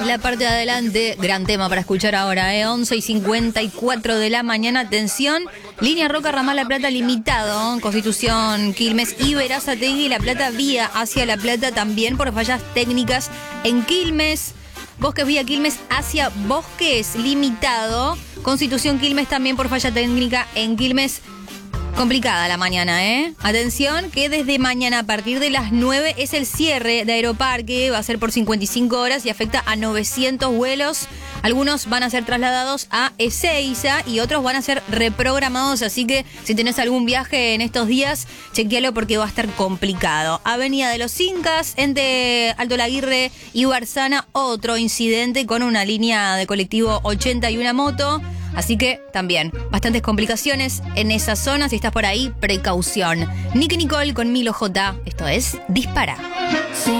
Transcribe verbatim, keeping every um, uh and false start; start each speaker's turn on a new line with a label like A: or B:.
A: La parte de adelante, gran tema para escuchar ahora, ¿eh? once y cincuenta y cuatro de la mañana, atención, línea Roca Ramal La Plata limitado, Constitución, Quilmes y Berazategui, La Plata vía hacia La Plata también por fallas técnicas en Quilmes, Bosques vía Quilmes hacia Bosques limitado, Constitución Quilmes también por falla técnica en Quilmes. Complicada la mañana, ¿eh? Atención, que desde mañana a partir de las nueve es el cierre de Aeroparque, va a ser por cincuenta y cinco horas y afecta a novecientos vuelos. Algunos van a ser trasladados a Ezeiza y otros van a ser reprogramados, así que si tenés algún viaje en estos días, chequealo porque va a estar complicado. Avenida de los Incas, entre Alto Laguirre y Barzana, otro incidente con una línea de colectivo ochenta y una moto. Así que también bastantes complicaciones en esa zona. Si estás por ahí, precaución. Nicky Nicole con Milo J. Esto es Dispara.